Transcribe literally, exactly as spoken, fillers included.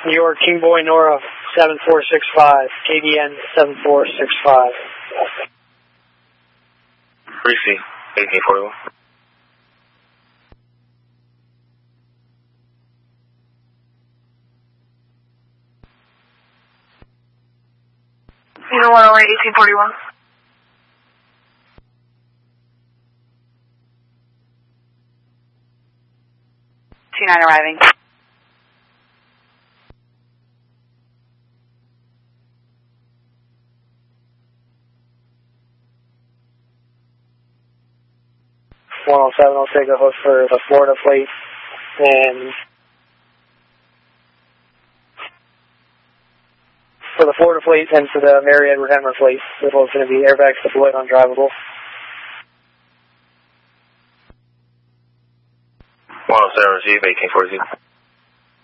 New York, King Boy Nora, seven four six five, K D N seven four six five. Greasy, eighteen forty-one. Zero one oh eight, eighteen forty-one. two nine arriving. one oh seven, I'll take a hook for the Florida plate, and for the Florida plate and for the Mary Edward Hemmer plate, they're both going to be airbags deployed undrivable. one oh seven, receive, eighteen forty.